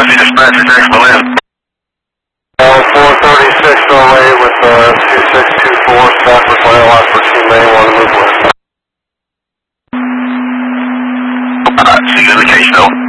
Copy, dispatcher, thanks for land. 436 away with 2624, Stafford Flight Lot for Team A, want to move west. See you in the case, though.